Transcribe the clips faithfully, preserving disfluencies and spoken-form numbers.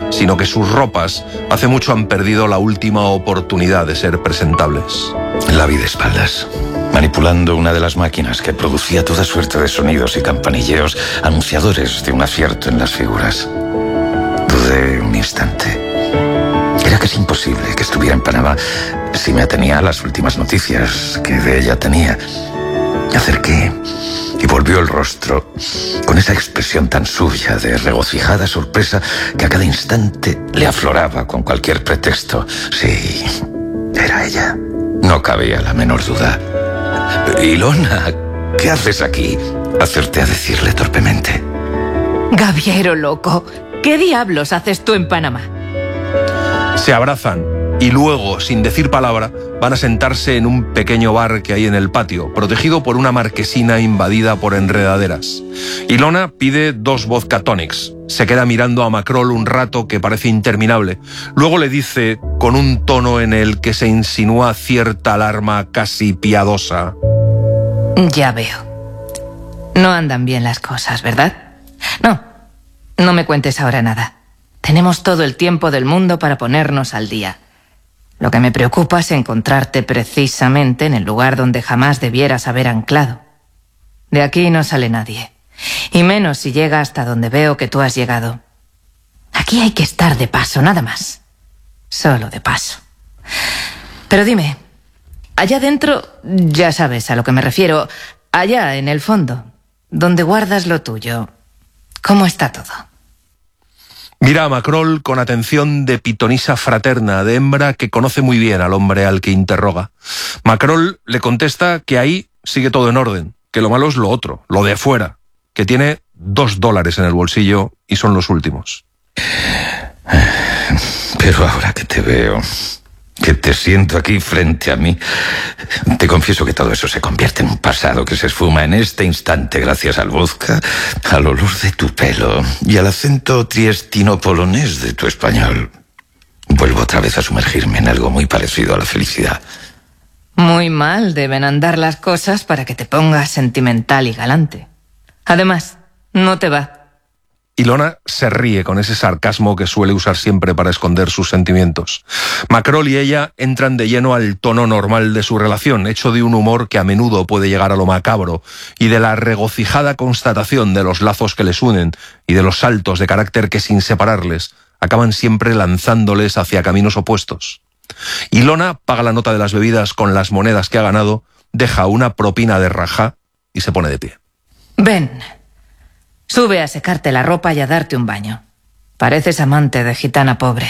sino que sus ropas hace mucho han perdido la última oportunidad de ser presentables. La vi de espaldas, manipulando una de las máquinas que producía toda suerte de sonidos y campanilleos anunciadores de un acierto en las figuras. Dudé un instante. Era casi imposible que estuviera en Panamá si me atenía a las últimas noticias que de ella tenía. Me acerqué y volvió el rostro con esa expresión tan suya de regocijada sorpresa que a cada instante le afloraba con cualquier pretexto. Sí, era ella. No cabía la menor duda. Ilona, ¿qué haces aquí? Acerté a decirle torpemente. Gaviero loco, ¿qué diablos haces tú en Panamá? Se abrazan y luego, sin decir palabra, van a sentarse en un pequeño bar que hay en el patio, protegido por una marquesina invadida por enredaderas. Ilona pide dos vodka tonics. Se queda mirando a Macrol un rato que parece interminable. Luego le dice, con un tono en el que se insinúa cierta alarma casi piadosa: Ya veo. No andan bien las cosas, ¿verdad? No, no me cuentes ahora nada. Tenemos todo el tiempo del mundo para ponernos al día. Lo que me preocupa es encontrarte precisamente en el lugar donde jamás debieras haber anclado. De aquí no sale nadie, y menos si llega hasta donde veo que tú has llegado. Aquí hay que estar de paso, nada más. Solo de paso. Pero dime, allá dentro, ya sabes a lo que me refiero, allá en el fondo, donde guardas lo tuyo, ¿cómo está todo? Mira a Macrol con atención de pitonisa fraterna, de hembra que conoce muy bien al hombre al que interroga. Macrol le contesta que ahí sigue todo en orden, que lo malo es lo otro, lo de afuera, que tiene dos dólares en el bolsillo y son los últimos. Pero ahora que te veo, que te siento aquí frente a mí, te confieso que todo eso se convierte en un pasado que se esfuma en este instante gracias al vodka, al olor de tu pelo y al acento triestino-polonés de tu español. Vuelvo otra vez a sumergirme en algo muy parecido a la felicidad. Muy mal deben andar las cosas para que te pongas sentimental y galante. Además, no te va. Ilona se ríe con ese sarcasmo que suele usar siempre para esconder sus sentimientos. Macrol y ella entran de lleno al tono normal de su relación, hecho de un humor que a menudo puede llegar a lo macabro, y de la regocijada constatación de los lazos que les unen y de los saltos de carácter que, sin separarles, acaban siempre lanzándoles hacia caminos opuestos. Ilona paga la nota de las bebidas con las monedas que ha ganado, deja una propina de rajá y se pone de pie. Ven. Sube a secarte la ropa y a darte un baño. Pareces amante de gitana pobre.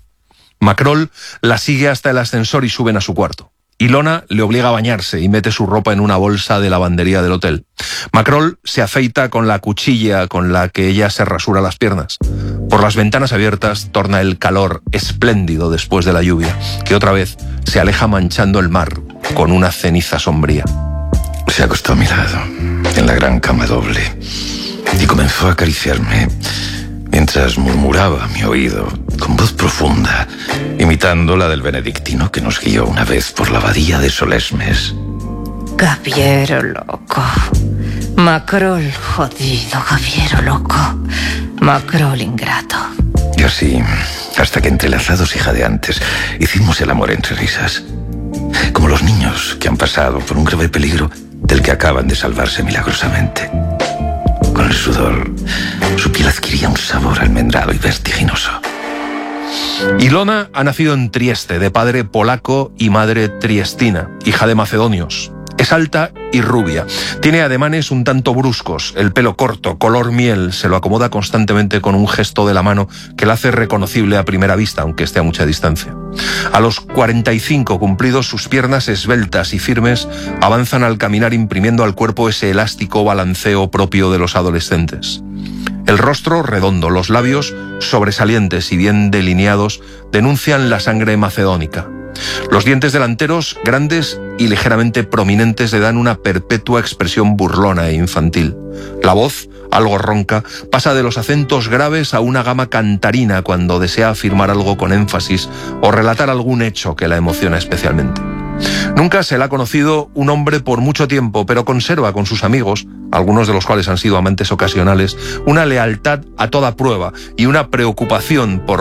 Macrol la sigue hasta el ascensor y suben a su cuarto. Ilona le obliga a bañarse y mete su ropa en una bolsa de lavandería del hotel. Macrol se afeita con la cuchilla con la que ella se rasura las piernas. Por las ventanas abiertas torna el calor espléndido después de la lluvia, que otra vez se aleja manchando el mar con una ceniza sombría. Se acostó a mi lado, en la gran cama doble, y comenzó a acariciarme mientras murmuraba a mi oído con voz profunda, imitando la del benedictino que nos guió una vez por la abadía de Solesmes. Gaviero loco. Macrol jodido, Gaviero loco. Macrol ingrato. Y así, hasta que entrelazados y jadeantes, hicimos el amor entre risas. Como los niños que han pasado por un grave peligro del que acaban de salvarse milagrosamente. Con el sudor, su piel adquiría un sabor almendrado y vertiginoso. Ilona ha nacido en Trieste, de padre polaco y madre triestina, hija de macedonios. Es alta y rubia. Tiene ademanes un tanto bruscos, el pelo corto, color miel, se lo acomoda constantemente con un gesto de la mano que la hace reconocible a primera vista, aunque esté a mucha distancia. A los cuarenta y cinco cumplidos, sus piernas esbeltas y firmes avanzan al caminar, imprimiendo al cuerpo ese elástico balanceo propio de los adolescentes. El rostro redondo, los labios sobresalientes y bien delineados denuncian la sangre macedónica. Los dientes delanteros, grandes y ligeramente prominentes, le dan una perpetua expresión burlona e infantil. La voz, algo ronca, pasa de los acentos graves a una gama cantarina cuando desea afirmar algo con énfasis o relatar algún hecho que la emociona especialmente. Nunca se le ha conocido un hombre por mucho tiempo, pero conserva con sus amigos, algunos de los cuales han sido amantes ocasionales, una lealtad a toda prueba y una preocupación por